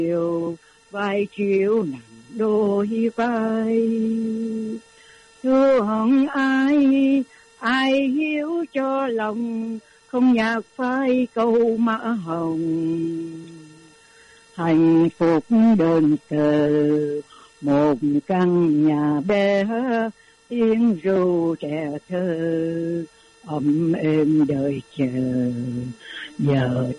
vai chiếu nặng đôi vai. Thương ai hiếu cho lòng, không nhạc phai câu mã hồng. Hạnh phúc đơn sơ một căn nhà bé, tiếng ru trẻ thơ ấm êm đợi chờ. Giờ